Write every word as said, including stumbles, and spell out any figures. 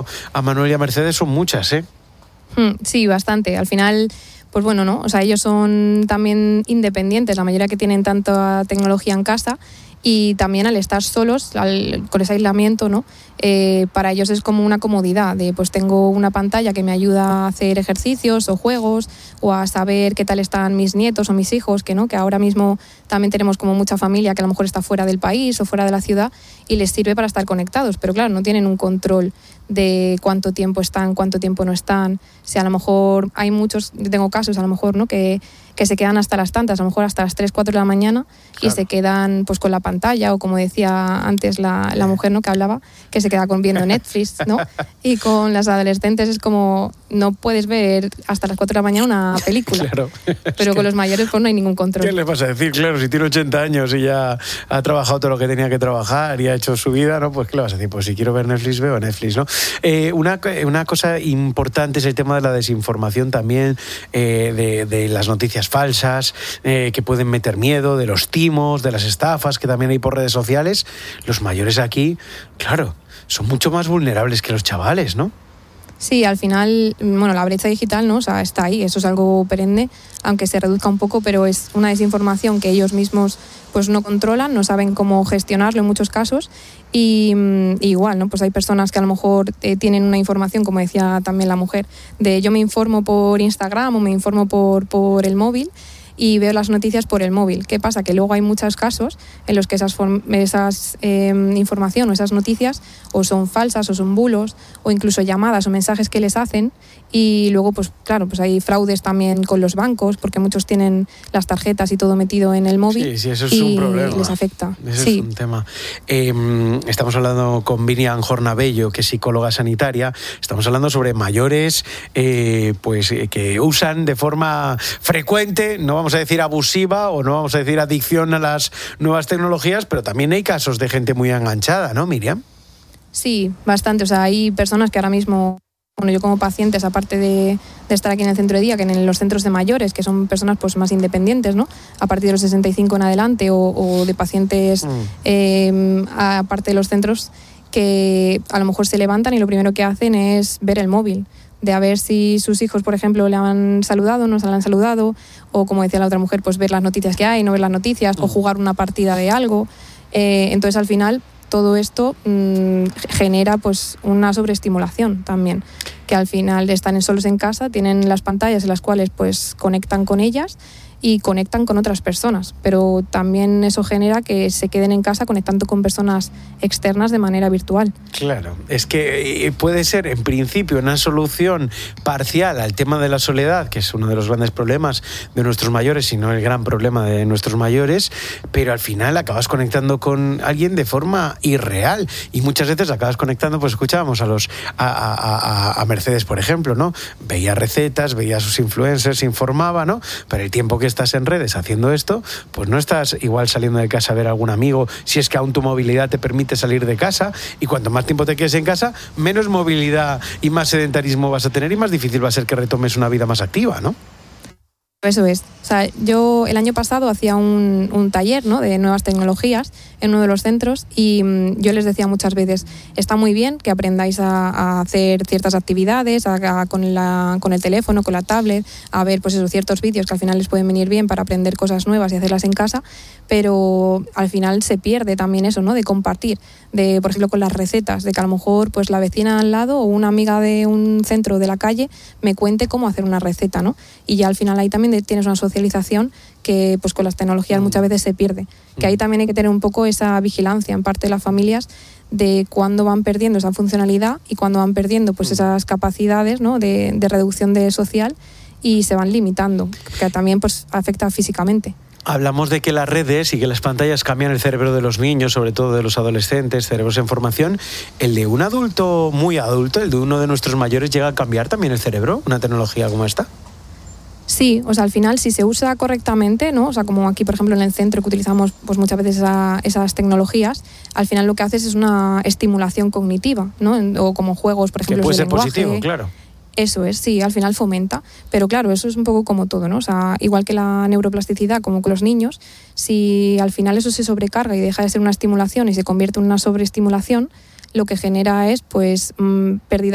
a Manuel y a Mercedes son muchas, ¿eh? Sí, bastante. Al final, pues bueno, ¿no? O sea, ellos son también independientes, la mayoría que tienen tanta tecnología en casa, y también al estar solos, al, con ese aislamiento, ¿no? Eh, para ellos es como una comodidad de, pues tengo una pantalla que me ayuda a hacer ejercicios o juegos, o a saber qué tal están mis nietos o mis hijos, que no, que ahora mismo también tenemos como mucha familia que a lo mejor está fuera del país o fuera de la ciudad, y les sirve para estar conectados, pero claro, no tienen un control de cuánto tiempo están, cuánto tiempo no están. Si a lo mejor hay muchos, yo tengo casos a lo mejor, ¿no? que, que se quedan hasta las tantas, a lo mejor hasta las tres, cuatro de la mañana, claro. Y se quedan pues con la pantalla, o como decía antes la, la mujer, ¿no? que hablaba, que se queda con viendo Netflix, ¿no? Y con las adolescentes es como, no puedes ver hasta las cuatro de la mañana una película. Claro. Pero con que, los mayores pues no hay ningún control. ¿Qué le vas a decir? Claro, si tiene ochenta años y ya ha trabajado todo lo que tenía que trabajar y ha hecho su vida, ¿no? Pues ¿qué le vas a decir? Pues si quiero ver Netflix, veo Netflix, ¿no? Eh, una, una cosa importante es el tema de la desinformación también, eh, de, de las noticias falsas, eh, que pueden meter miedo, de los timos, de las estafas que también hay por redes sociales. Los mayores aquí, claro, son mucho más vulnerables que los chavales, ¿no? Sí, al final, bueno, la brecha digital, ¿no? O sea, está ahí, eso es algo perenne, aunque se reduzca un poco, pero es una desinformación que ellos mismos pues no controlan, no saben cómo gestionarlo en muchos casos, y, y igual, ¿no? Pues hay personas que a lo mejor eh, tienen una información, como decía también la mujer, de yo me informo por Instagram o me informo por, por el móvil, y veo las noticias por el móvil. ¿Qué pasa? Que luego hay muchos casos en los que esas, esas eh, información o esas noticias o son falsas o son bulos, o incluso llamadas o mensajes que les hacen, y luego pues claro, pues hay fraudes también con los bancos, porque muchos tienen las tarjetas y todo metido en el móvil. Sí, sí, eso es y un problema. Les afecta. Eso sí. es un tema. Eh, estamos hablando con Miriam Jornabello, que es psicóloga sanitaria. Estamos hablando sobre mayores eh, pues que usan de forma frecuente, no vamos a decir abusiva o no vamos a decir adicción a las nuevas tecnologías, pero también hay casos de gente muy enganchada, ¿no, Miriam? Sí, bastante. O sea, hay personas que ahora mismo, bueno, yo como pacientes, aparte de, de estar aquí en el centro de día, que en los centros de mayores, que son personas pues más independientes, ¿no? A partir de los sesenta y cinco en adelante, o, o de pacientes, mm. eh, aparte de los centros, que a lo mejor se levantan y lo primero que hacen es ver el móvil, de a ver si sus hijos, por ejemplo, le han saludado, no se le han saludado, o como decía la otra mujer, pues ver las noticias que hay, no ver las noticias, mm. o jugar una partida de algo. Eh, entonces, al final, todo esto mmm, genera pues una sobreestimulación también, que al final están solos en casa, tienen las pantallas en las cuales pues conectan con ellas y conectan con otras personas, pero también eso genera que se queden en casa conectando con personas externas de manera virtual. Claro, es que puede ser en principio una solución parcial al tema de la soledad, que es uno de los grandes problemas de nuestros mayores, si no el gran problema de nuestros mayores, pero al final acabas conectando con alguien de forma irreal, y muchas veces acabas conectando, pues escuchábamos a los a, a, a Mercedes, por ejemplo, ¿no? Veía recetas, veía a sus influencers, informaba, ¿no? Pero el tiempo que estás en redes haciendo esto, pues no estás igual saliendo de casa a ver a algún amigo, si es que aún tu movilidad te permite salir de casa, y cuanto más tiempo te quedes en casa, menos movilidad y más sedentarismo vas a tener, y más difícil va a ser que retomes una vida más activa, ¿no? Eso es. O sea, yo el año pasado hacía un, un taller, ¿no? de nuevas tecnologías en uno de los centros, y mmm, yo les decía muchas veces, está muy bien que aprendáis a, a hacer ciertas actividades a, a, con, la, con el teléfono, con la tablet, a ver pues esos ciertos vídeos que al final les pueden venir bien para aprender cosas nuevas y hacerlas en casa, pero al final se pierde también eso, ¿no? De compartir, de por ejemplo con las recetas, de que a lo mejor pues la vecina al lado o una amiga de un centro de la calle me cuente cómo hacer una receta, ¿no? Y ya al final ahí también tienes una socialización que pues con las tecnologías muchas veces se pierde, que ahí también hay que tener un poco esa vigilancia en parte de las familias de cuándo van perdiendo esa funcionalidad y cuándo van perdiendo pues esas capacidades, ¿no? de, de reducción de social, y se van limitando, que también pues afecta físicamente. Hablamos de que las redes y que las pantallas cambian el cerebro de los niños, sobre todo de los adolescentes, cerebros en formación. ¿El de un adulto muy adulto, el de uno de nuestros mayores, llega a cambiar también el cerebro, una tecnología como esta? Sí, o sea, al final, si se usa correctamente, ¿no? O sea, como aquí, por ejemplo, en el centro que utilizamos pues muchas veces esa, esas tecnologías, al final lo que haces es una estimulación cognitiva, ¿no? O como juegos, por ejemplo, que puede de ser lenguaje. Positivo, claro. Eso es, sí, al final fomenta, pero claro, eso es un poco como todo, ¿no? O sea, igual que la neuroplasticidad, como con los niños, si al final eso se sobrecarga y deja de ser una estimulación y se convierte en una sobreestimulación, lo que genera es, pues, mmm, pérdida